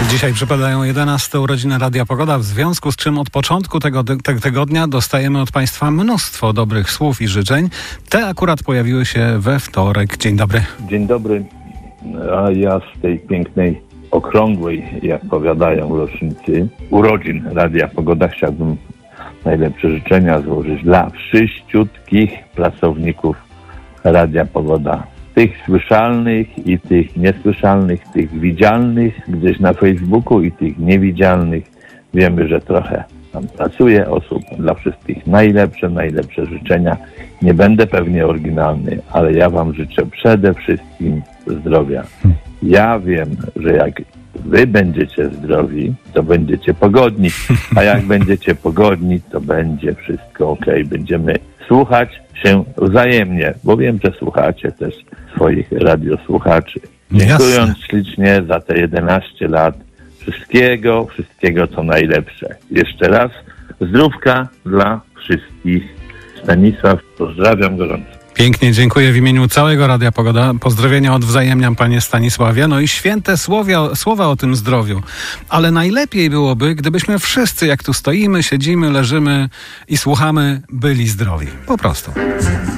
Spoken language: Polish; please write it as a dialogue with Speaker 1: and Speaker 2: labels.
Speaker 1: Dzisiaj przypadają 11 urodziny Radia Pogoda, w związku z czym od początku tego tygodnia dostajemy od Państwa mnóstwo dobrych słów i życzeń. Te akurat pojawiły się we wtorek. Dzień dobry.
Speaker 2: Dzień dobry. A ja z tej pięknej, okrągłej, jak powiadają, rocznicy urodzin Radia Pogoda chciałbym najlepsze życzenia złożyć dla wszyściutkich pracowników Radia Pogoda. Tych słyszalnych i tych niesłyszalnych, tych widzialnych gdzieś na Facebooku i tych niewidzialnych. Wiemy, że trochę tam pracuje osób. Dla wszystkich najlepsze życzenia. Nie będę pewnie oryginalny, ale ja wam życzę przede wszystkim zdrowia. Ja wiem, że jak wy będziecie zdrowi, to będziecie pogodni, a jak będziecie pogodni, to będzie wszystko okej. Będziemy słuchać się wzajemnie, bo wiem, że słuchacie też swoich radiosłuchaczy. Dziękując ślicznie za te 11 lat. Wszystkiego co najlepsze. Jeszcze raz zdrówka dla wszystkich. Stanisław, pozdrawiam gorąco.
Speaker 1: Pięknie dziękuję w imieniu całego Radia Pogoda. Pozdrowienia odwzajemniam, panie Stanisławie. No i święte słowa o tym zdrowiu. Ale najlepiej byłoby, gdybyśmy wszyscy, jak tu stoimy, siedzimy, leżymy i słuchamy, byli zdrowi. Po prostu.